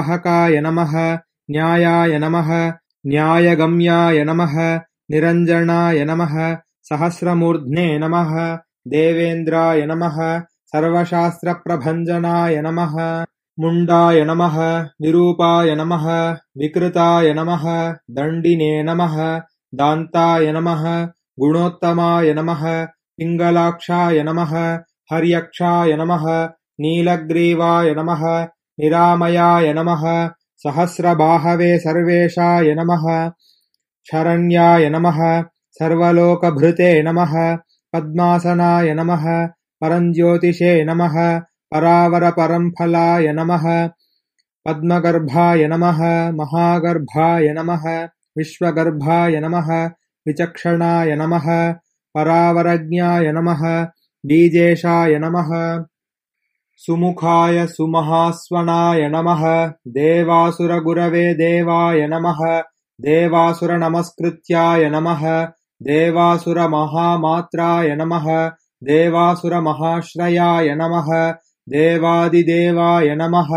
वाहकाय नमः न्यायाय नमः न्यायगम्याय नमः निरञ्जनाय नमः सहस्रमूर्ध्ने नमः देवेन्द्राय नमः सर्वशास्त्रप्रभञ्जनाय नमः मुण्डाय नमः विरूपाय नमः विकृताय नमः दण्डिने नमः दान्ताय नमः गुणोत्तमाय नमः पिङ्गलाक्षाय नमः हर्यक्षाय नमः नीलग्रीवाय नमः निरामयाय नमः सहस्रबाहवे सर्वेशाय नमः शरण्याय नमः सर्वलोकभृते नमः पद्मासनाय नमः परञ्ज्योतिषे नमः परावरपरम्फलाय नमः पद्मगर्भाय नमः महागर्भाय नमः विश्वगर्भाय नमः विचक्षणाय नमः परावरज्ञाय नमः बीजेशाय नमः सुमुखाय सुमहास्वनाय नमः देवासुरगुरवे देवाय नमः देवासुरनमस्कृत्याय नमः देवासुरमहामात्राय नमः देवासुरमहाश्रयाय नमः देवादिदेवाय नमः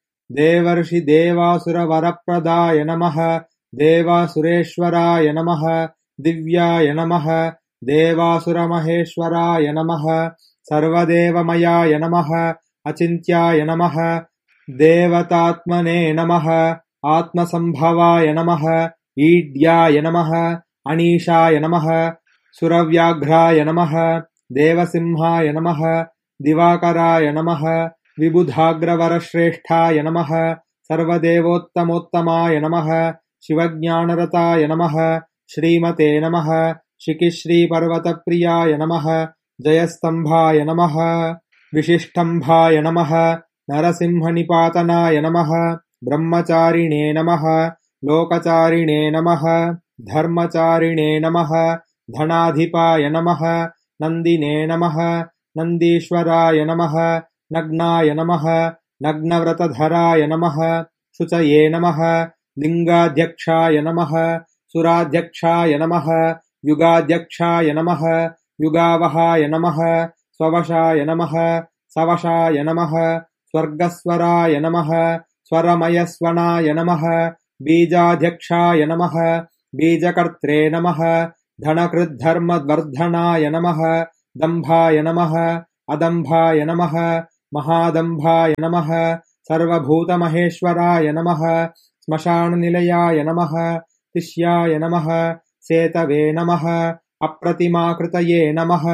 देवर्षिदेवासुरवरप्रदाय नमः देवासुरेश्वराय नमः दिव्याय नमः देवासुरमहेश्वराय नमः सर्वदेवमयाय नमः अचिन्त्याय नमः देवतात्मने नमः आत्मसम्भवाय नमः ईड्याय नमः अनीशाय नमः सुरव्याघ्राय नमः देवसिंहाय नमः दिवाकराय नमः विबुधाग्रवरश्रेष्ठाय नमः सर्वदेवोत्तमोत्तमाय नमः शिवज्ञानरताय नमः श्रीमते नमः शिखिश्रीपर्वतप्रियाय नमः जयस्तम्भाय नमः विशिष्टम्भाय नमः नरसिंहनिपातनाय नमः ब्रह्मचारिणे नमः लोकचारिणे नमः धर्मचारिणे नमः धनाधिपाय नमः नन्दिने नमः नन्दीश्वराय नमः नग्नाय नमः नग्नव्रतधराय नमः शुचये नमः लिङ्गाध्यक्षाय नमः सुराध्यक्षाय नमः युगाध्यक्षाय नमः युगावहाय नमः स्ववशाय नमः सवशाय नमः स्वर्गस्वराय नमः स्वरमयस्वनाय नमः बीजाध्यक्षाय नमः बीजकर्त्रे नमः धनकृद्धर्मवर्धनाय नमः दम्भाय नमः अदम्भाय नमः महादम्भाय नमः सर्वभूतमहेश्वराय नमः श्मशाननिलयाय नमः तिष्याय नमः सेतवे नमः अप्रतिमाकृतये नमः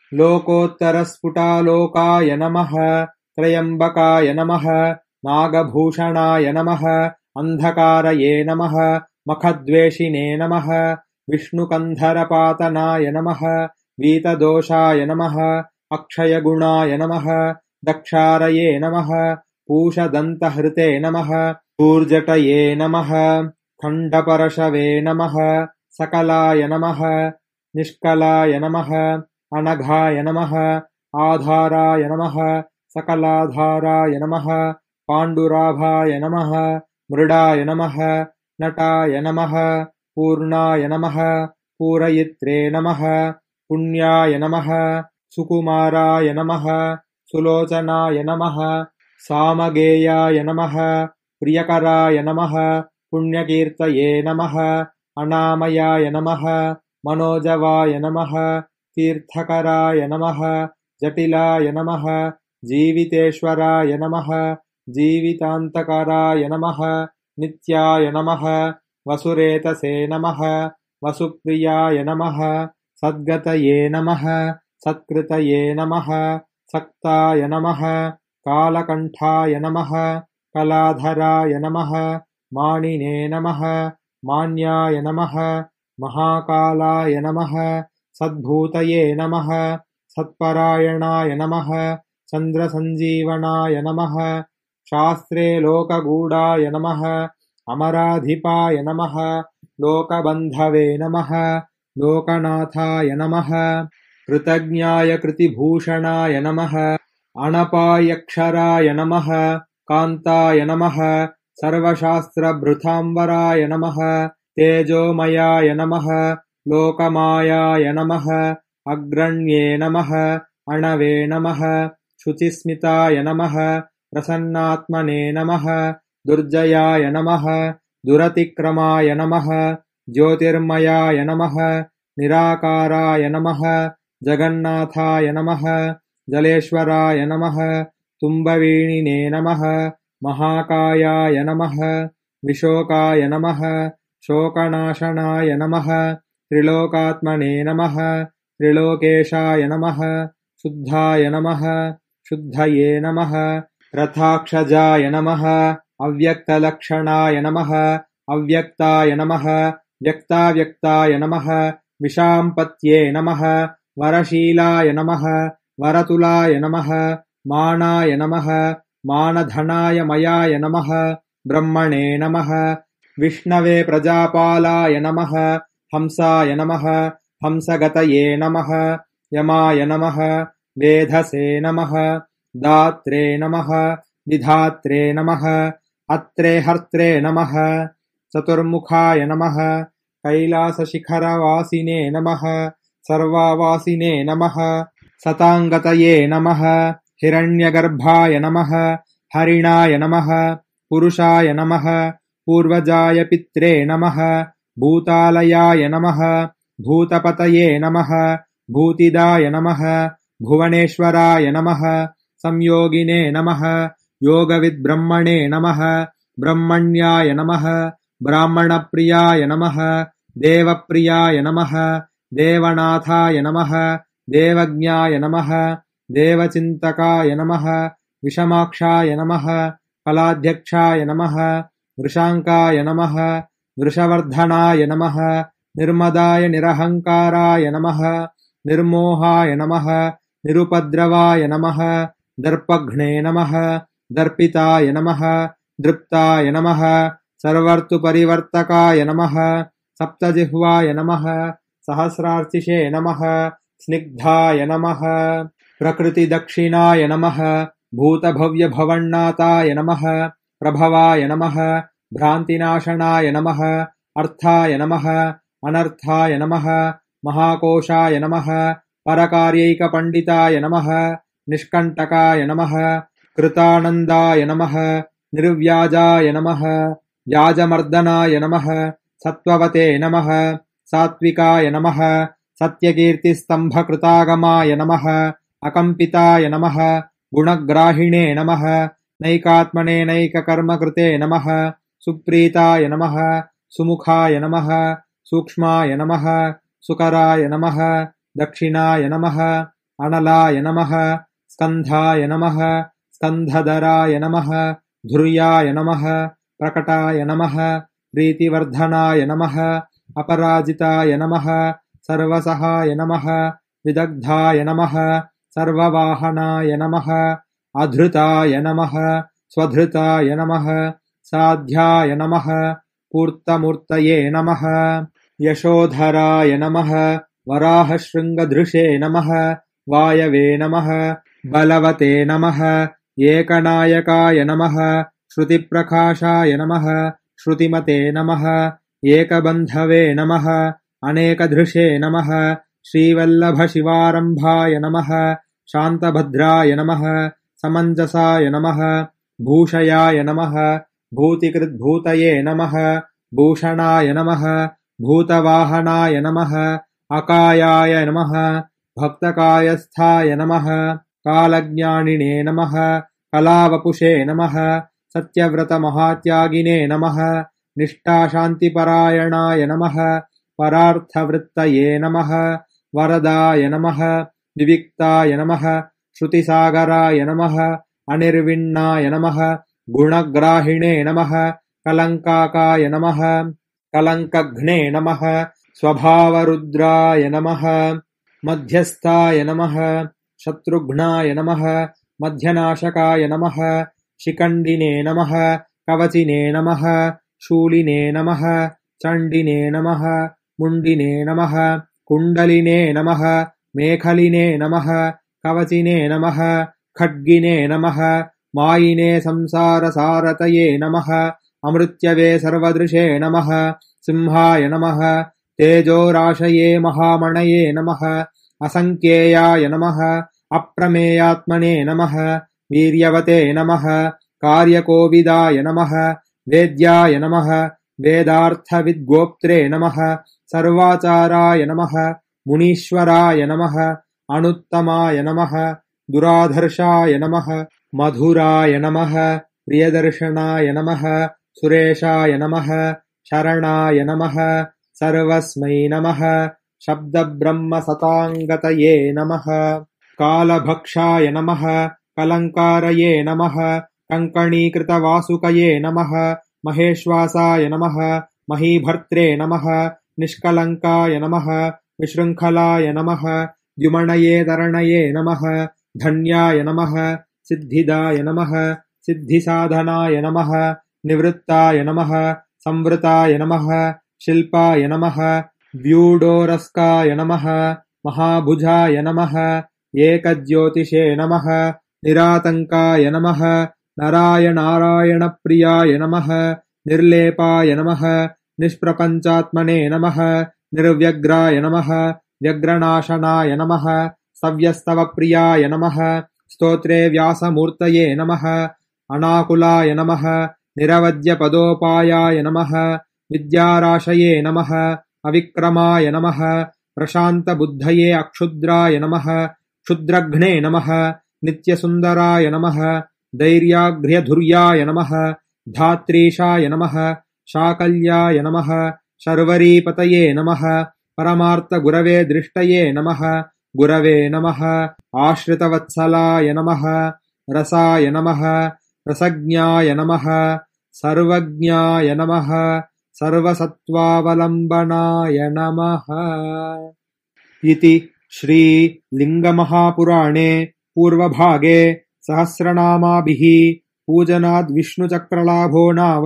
लोकोत्तरस्फुटालोकाय नमः त्रयम्बकाय नमः नागभूषणाय नमः अन्धकारये नमः मखद्वेषिणे नमः विष्णुकन्धरपातनाय नमः वीतदोषाय नमः अक्षयगुणाय नमः दक्षारये नमः पूषदन्तहृते नमः ऊर्जटये नमः खण्डपरशवे नमः सकलाय नमः निष्कलाय नमः अनघाय नमः आधाराय नमः सकलाधाराय नमः पाण्डुराभाय नमः मृडाय नमः नटाय नमः पूर्णाय नमः पूरयित्रे नमः पुण्याय नमः सुकुमाराय नमः सुलोचनाय नमः सामगेयाय नमः प्रियकराय नमः पुण्यकीर्तये नमः अनामयाय नमः मनोजवाय नमः तीर्थकराय नमः जटिलाय नमः जीवितेश्वराय नमः जीवितान्तकराय नमः नित्याय नमः वसुरेतसे नमः वसुप्रियाय नमः सद्गतये नमः सत्कृतये नमः सक्ताय नमः कालकण्ठाय नमः कलाधराय नमः मानिने नमः मान्याय नमः महाकालाय नमः सद्भूतये नमः सत्परायणाय नमः चन्द्रसञ्जीवनाय नमः शास्त्रे लोकगूढाय नमः अमराधिपाय नमः लोकबन्धवे नमः लोकनाथाय नमः कृतज्ञाय कृतिभूषणाय नमः अणपायक्षराय नमः कान्ताय नमः सर्वशास्त्रभृताम्बराय नमः तेजोमयाय नमः लोकमायाय नमः अग्रण्ये नमः अणवे नमः शुचिस्मिताय नमः प्रसन्नात्मने नमः दुर्जयाय नमः दुरतिक्रमाय नमः ज्योतिर्मयाय नमः निराकाराय नमः जगन्नाथाय नमः जलेश्वराय नमः तुम्बवीणिने नमः महाकायाय नमः विशोकाय नमः शोकनाशनाय नमः त्रिलोकात्मने नमः त्रिलोकेशाय नमः शुद्धाय नमः शुद्धये नमः रथाक्षजाय नमः अव्यक्तलक्षणाय नमः अव्यक्ताय नमः व्यक्ताव्यक्ताय नमः विशाम्पत्ये नमः वरशीलाय नमः वरतुलाय नमः मानाय नमः मानधनाय मयाय नमः ब्रह्मणे नमः विष्णवे प्रजापालाय नमः हंसाय नमः हंसगतये नमः यमाय नमः वेधसे नमः दात्रे नमः विधात्रे नमः अत्रे हर्त्रे नमः चतुर्मुखाय नमः कैलासशिखरवासिने नमः सर्वावासिने नमः सताङ्गतये नमः हिरण्यगर्भाय नमः हरिणाय नमः पुरुषाय नमः पूर्वजाय पित्रे नमः भूतालयाय नमः भूतपतये नमः भूतिदाय नमः भुवनेश्वराय नमः संयोगिने नमः योगविद्ब्रह्मणे नमः ब्रह्मण्याय नमः ब्राह्मणप्रियाय नमः देवप्रियाय नमः देवनाथाय नमः देवज्ञाय नमः देवचिन्तकाय नमः विषमाक्षाय नमः कलाध्यक्षाय नमः वृषाङ्काय नमः वृषवर्धनाय नमः निर्मदाय निरहङ्काराय नमः निर्मोहाय नमः निरुपद्रवाय नमः दर्पघ्ने नमः दर्पिताय नमः दृप्ताय नमः सर्वर्तुपरिवर्तकाय नमः सप्तजिह्वाय नमः सहस्रार्चिषे नमः स्निग्धाय नमः प्रकृतिदक्षिणाय नमः भूतभव्यभवन्नाथाय नमः प्रभवाय नमः भ्रान्तिनाशनाय नमः अर्थाय नमः अनर्थाय नमः महाकोशाय नमः परकार्यैकपण्डिताय नमः निष्कण्टकाय नमः कृतानन्दाय नमः निर्व्याजाय नमः व्याजमर्दनाय नमः सत्त्ववते नमः सात्विकाय नमः सत्यकीर्तिस्तम्भकृतागमाय नमः अकम्पिताय नमः गुणग्राहिणे नमः नैकात्मने नैककर्मकृते नमः सुप्रीताय नमः सुमुखाय नमः सूक्ष्माय नमः सुकराय नमः दक्षिणाय नमः अनलाय नमः स्कन्धाय नमः स्कन्धधराय नमः धुर्याय नमः प्रकटाय नमः प्रीतिवर्धनाय नमः अपराजिताय नमः सर्वसहाय नमः विदग्धाय नमः सर्ववाहनाय नमः अधृताय नमः स्वधृताय नमः साध्याय नमः पूर्तमूर्तये नमः यशोधराय नमः वराहशृङ्गधृषे नमः वायवे नमः बलवते नमः एकनायकाय नमः श्रुतिप्रकाशाय नमः श्रुतिमते नमः एकबन्धवे नमः अनेकधृषे नमः श्रीवल्लभशिवारम्भाय नमः शान्तभद्राय नमः समञ्जसाय नमः भूषयाय नमः भूतिकृद्भूतये नमः भूषणाय नमः भूतवाहनाय नमः अकायाय नमः भक्तकायस्थाय नमः कालज्ञानिने नमः कलावपुषे नमः सत्यव्रतमहात्यागिने नमः निष्ठाशान्तिपरायणाय नमः परार्थवृत्तये नमः वरदाय नमः विविक्ताय नमः श्रुतिसागराय नमः अनिर्विण्णाय नमः गुणग्राहिणे नमः कलङ्काकाय नमः कलङ्कघ्ने नमः स्वभावरुद्राय नमः मध्यस्थाय नमः शत्रुघ्नाय नमः मध्यनाशकाय नमः शिखण्डिने नमः कवचिने नमः शूलिने नमः चण्डिने नमः मुण्डिने नमः कुण्डलिने नमः मेखलिने नमः कवचिने नमः खड्गिने नमः मायिने संसारसारतये नमः अमृत्यवे सर्वदृशे नमः सिंहाय नमः तेजोराशये महामणये नमः असङ्ख्येयाय नमः अप्रमेयात्मने नमः वीर्यवते नमः कार्यकोविदाय नमः वेद्याय नमः वेदार्थविद्गोप्त्रे नमः सर्वाचाराय नमः मुनीश्वराय नमः अनुत्तमाय नमः दुराधर्षाय नमः मधुराय नमः प्रियदर्शनाय नमः सुरेशाय नमः शरणाय नमः सर्वस्मै नमः शब्दब्रह्मसताङ्गतये नमः कालभक्षाय नमः कलङ्कारये नमः कङ्कणीकृतवासुकये नमः महेश्वासाय नमः महीभर्त्रे नमः निष्कलङ्काय नमः विशृङ्खलाय नमः द्युमणये तरणये नमः धन्याय नमः सिद्धिदाय नमः सिद्धिसाधनाय नमः निवृत्ताय नमः संवृताय नमः शिल्पाय नमः व्यूढोरस्काय नमः महाभुजाय नमः एकज्योतिषे नमः निरातङ्काय नमः नारायणारायणप्रियाय नमः निर्लेपाय नमः निष्प्रपञ्चात्मने नमः निर्व्यग्राय नमः व्यग्रनाशनाय नमः सव्यस्तवप्रियाय नमः स्तोत्रे व्यासमूर्तये नमः अनाकुलाय नमः निरवद्यपदोपायाय नमः विद्याराशये नमः अविक्रमाय नमः प्रशान्तबुद्धये अक्षुद्राय नमः क्षुद्रघ्ने नमः नित्यसुन्दराय नमः धैर्याघ्र्यधुर्याय नमः धात्रीशाय नमः शाकल्याय नमः शर्वरीपतये नमः परमार्थगुरवे दृष्टये नमः गुरवे नमः आश्रितवत्सलाय नमः रसाय नमः रसज्ञाय नमः सर्वज्ञाय नमः सर्वसत्त्वावलम्बनाय नमः इति श्रीलिङ्गमहापुराणे पूर्वभागे सहस्रनामाभिः पूजनाद्विष्णुचक्रलाभो नाम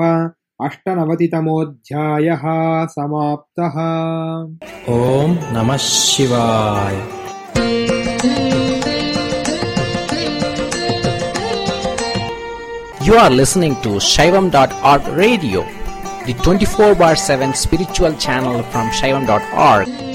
98तमोऽध्यायः समाप्तः। ॐ नमः शिवाय। You are listening to Shaivam.org radio, the 24/7 spiritual channel from Shaivam.org.